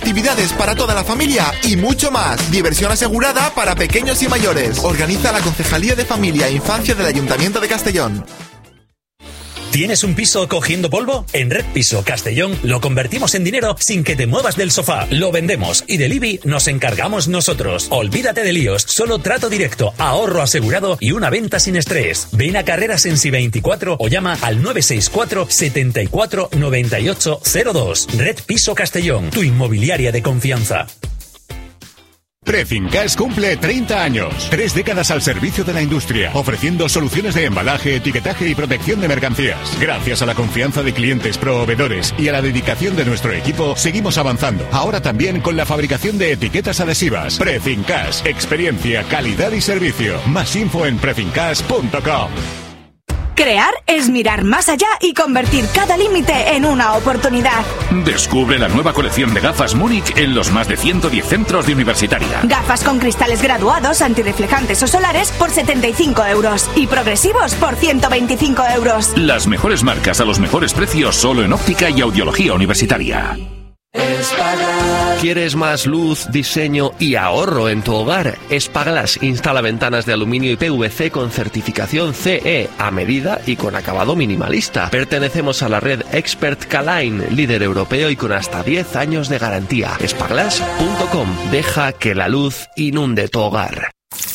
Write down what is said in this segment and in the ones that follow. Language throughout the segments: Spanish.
actividades para toda la familia y mucho más. Diversión asegurada para pequeños y mayores. Organiza la Concejalía de Familia e Infancia del Ayuntamiento de Castellón. ¿Tienes un piso cogiendo polvo? En Red Piso Castellón lo convertimos en dinero sin que te muevas del sofá. Lo vendemos y del IBI nos encargamos nosotros. Olvídate de líos, solo trato directo, ahorro asegurado y una venta sin estrés. Ven a Carreras Ensi 24 o llama al 964 74 98 02. Red Piso Castellón, tu inmobiliaria de confianza. Prefincas cumple 30 años, 3 décadas al servicio de la industria, ofreciendo soluciones de embalaje, etiquetaje y protección de mercancías. Gracias a la confianza de clientes, proveedores y a la dedicación de nuestro equipo, seguimos avanzando. Ahora también con la fabricación de etiquetas adhesivas. Prefincas, experiencia, calidad y servicio. Más info en prefincas.com. Crear es mirar más allá y convertir cada límite en una oportunidad. Descubre la nueva colección de gafas Múnich en los más de 110 centros de Universitaria. Gafas con cristales graduados, antirreflejantes o solares por 75 euros y progresivos por 125 euros. Las mejores marcas a los mejores precios solo en óptica y audiología universitaria. ¿Quieres más luz, diseño y ahorro en tu hogar? Espaglass instala ventanas de aluminio y PVC con certificación CE a medida y con acabado minimalista. Pertenecemos a la red Expert K-Line, líder europeo y con hasta 10 años de garantía. Espaglass.com. Deja que la luz inunde tu hogar.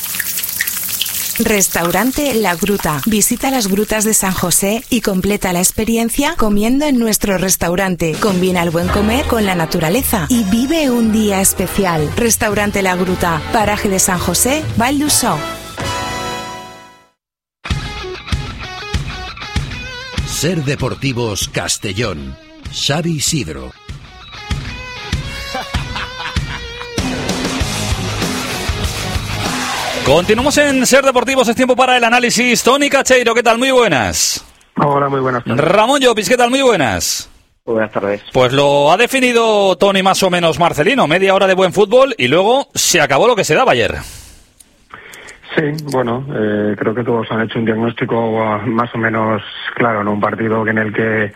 Restaurante La Gruta. Visita las grutas de San José y completa la experiencia comiendo en nuestro restaurante. Combina el buen comer con la naturaleza y vive un día especial. Restaurante La Gruta, paraje de San José, Val d'Usó. Ser Deportivos Castellón. Xavi Isidro. Continuamos en Ser Deportivos, es tiempo para el análisis. Toni Cacheiro, ¿qué tal? Muy buenas. Hola, muy buenas tardes. Ramón Llopis, ¿qué tal? Muy buenas. Buenas tardes. Pues lo ha definido Toni más o menos Marcelino, media hora de buen fútbol y luego se acabó lo que se daba ayer. Sí, bueno, creo que todos han hecho un diagnóstico más o menos claro, ¿no? Un partido en el que